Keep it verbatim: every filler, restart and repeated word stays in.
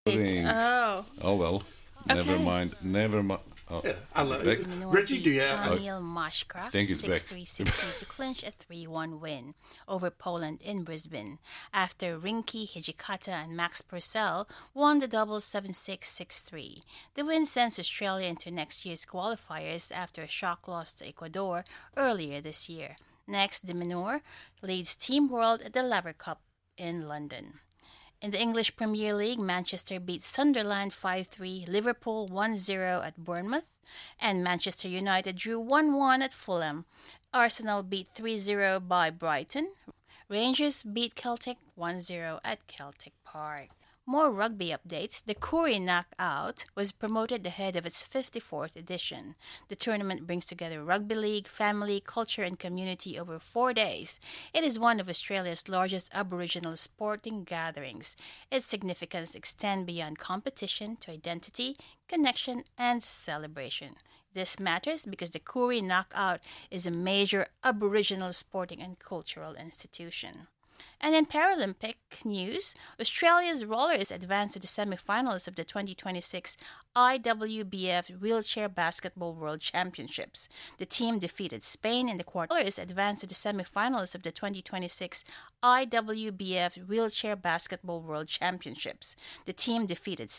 pudding. Oh, Oh well, never okay. mind. Never mind. Oh, Yeah, I is it love back? it. Minor Reggie, do beat you have? Kamil Mashka I think it's back. six three six three to clinch a three one win over Poland in Brisbane after Rinky Hijikata and Max Purcell won the doubles seven six six three. The win sends Australia into next year's qualifiers after a shock loss to Ecuador earlier this year. Next, de Minaur leads Team World at the Laver Cup in London. In the English Premier League, Manchester beat Sunderland five three, Liverpool one zero at Bournemouth, and Manchester United drew one one at Fulham. Arsenal beat three zero by Brighton. Rangers beat Celtic one zero at Celtic Park. More rugby updates. The Koori Knockout was promoted ahead of its fifty-fourth edition. The tournament brings together rugby league, family, culture, and community over four days. It is one of Australia's largest Aboriginal sporting gatherings. Its significance extends beyond competition to identity, connection, and celebration. This matters because the Koori Knockout is a major Aboriginal sporting and cultural institution. And in Paralympic news, Australia's rollers advanced to the semi-finals of the twenty twenty-six I W B F Wheelchair Basketball World Championships. The team defeated Spain in the quarter. Rollers advanced to the semi-finals of the twenty twenty-six I W B F Wheelchair Basketball World Championships. The team defeated